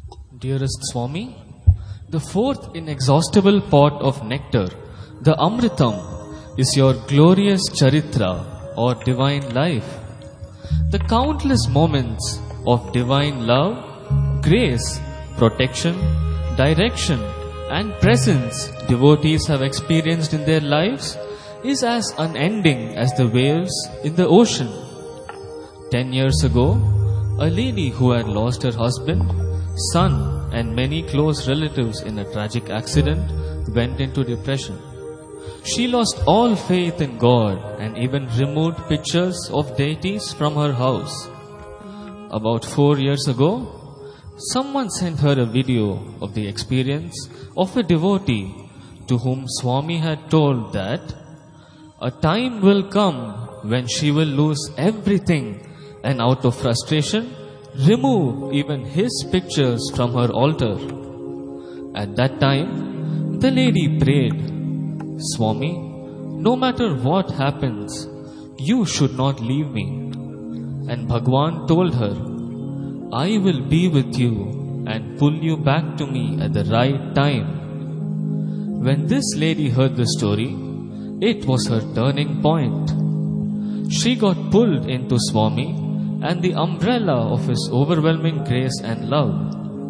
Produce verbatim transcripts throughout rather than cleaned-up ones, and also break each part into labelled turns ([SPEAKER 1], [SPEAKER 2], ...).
[SPEAKER 1] Dearest Swami, the fourth inexhaustible pot of nectar, the Amritam, is your glorious Charitra or divine life. The countless moments of divine love, grace, protection, direction and presence devotees have experienced in their lives is as unending as the waves in the ocean. Ten years ago, a lady who had lost her husband, son and many close relatives in a tragic accident went into depression. She lost all faith in God and even removed pictures of deities from her house. About four years ago, someone sent her a video of the experience of a devotee to whom Swami had told that a time will come when she will lose everything and out of frustration remove even his pictures from her altar. At that time, the lady prayed, Swami, no matter what happens, you should not leave me. And Bhagwan told her, I will be with you and pull you back to me at the right time. When this lady heard the story, it was her turning point. She got pulled into Swami and the umbrella of his overwhelming grace and love.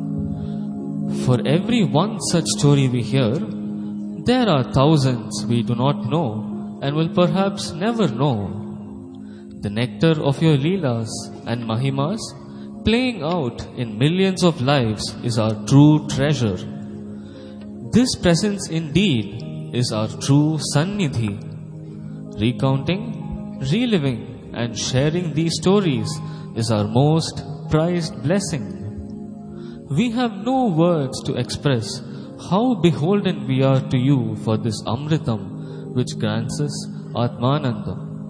[SPEAKER 1] For every one such story we hear, there are thousands we do not know and will perhaps never know. The nectar of your Leelas and Mahimas playing out in millions of lives is our true treasure. This presence indeed is our true Sannidhi. Recounting, reliving and sharing these stories is our most prized blessing. We have no words to express how beholden we are to you for this Amritam which grants us Atmanandam.